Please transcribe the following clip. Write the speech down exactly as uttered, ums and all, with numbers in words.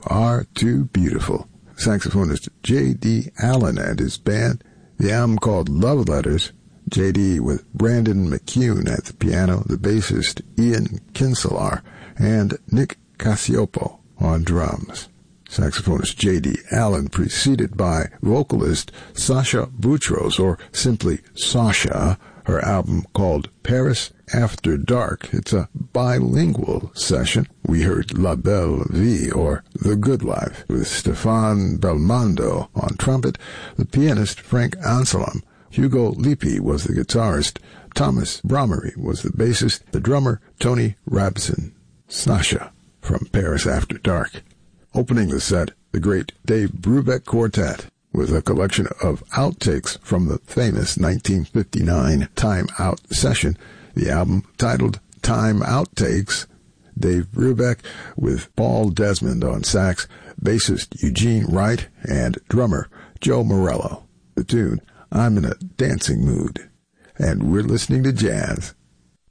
Are Too Beautiful. Saxophonist J D. Allen and his band. The album called Love Letters. J D with Brandon McCune at the piano, the bassist Ian Kinselaar, and Nick Cacioppo on drums. Saxophonist J D. Allen, preceded by vocalist Sasha Boutros, or simply Sasha, her album called Paris After Dark. It's a bilingual session. We heard La Belle Vie, or The Good Life, with Stefan Belmondo on trumpet, the pianist Frank Anselm. Hugo Lippi was the guitarist. Thomas Brommery was the bassist. The drummer, Tony Rabson. Sasha from Paris After Dark. Opening the set, the great Dave Brubeck Quartet with a collection of outtakes from the famous nineteen fifty-nine Time Out session, the album titled Time Outtakes. Dave Brubeck with Paul Desmond on sax, bassist Eugene Wright, and drummer Joe Morello. The tune, I'm in a Dancing Mood. And we're listening to jazz